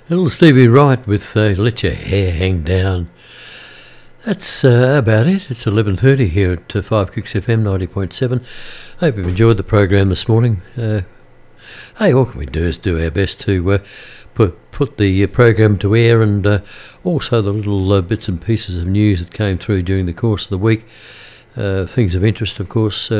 Little Stevie Wright with Let Your Hair Hang Down. That's about it. It's 11:30 here at 5 Kicks FM 90.7. Hope you've enjoyed the program this morning. Hey, all can we do is do our best to put the program to air, and also the little bits and pieces of news that came through during the course of the week. Things of interest, of course,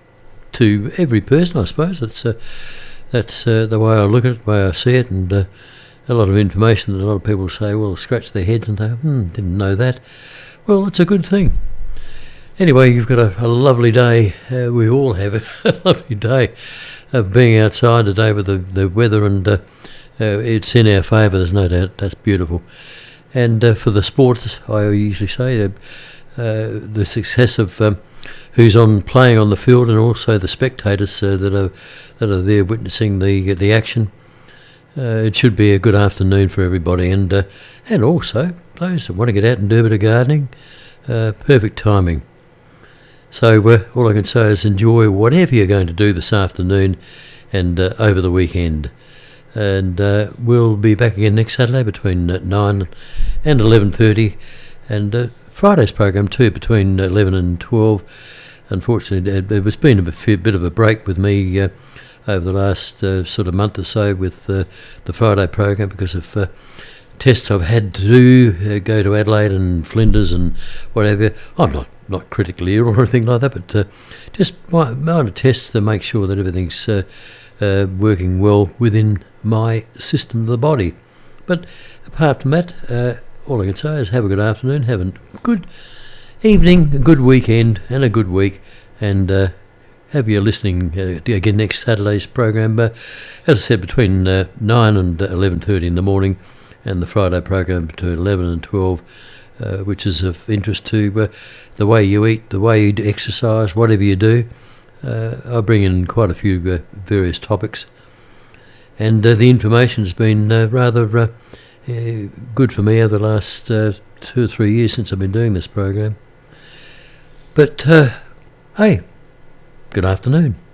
to every person, I suppose. That's the way I look at it, the way I see it, and a lot of information that a lot of people say, well, scratch their heads and think, didn't know that. Well, it's a good thing. Anyway, you've got a lovely day. We all have a lovely day of being outside today with the weather, and it's in our favour, there's no doubt. That's beautiful. And for the sports, I usually say the success of who's playing on the field, and also the spectators that are there witnessing the action. It should be a good afternoon for everybody, and also those that want to get out and do a bit of gardening. Perfect timing. So all I can say is enjoy whatever you're going to do this afternoon and over the weekend. And we'll be back again next Saturday between 9 and 11:30, and Friday's program too between 11 and 12. Unfortunately, there's been a bit of a break with me over the last sort of month or so with the Friday program because of tests I've had to do, go to Adelaide and Flinders and whatever. I'm not critically ill or anything like that, but just minor tests to make sure that everything's working well within my system of the body. But apart from that, all I can say is have a good afternoon, have a good evening, a good weekend and a good week, and have you listening again next Saturday's program, as I said, between 9 and 11:30 in the morning, and the Friday program between 11 and 12, which is of interest to the way you eat, the way you exercise, whatever you do. I bring in quite a few various topics, and the information has been rather good for me over the last 2 or 3 years since I've been doing this program. But hey, good afternoon.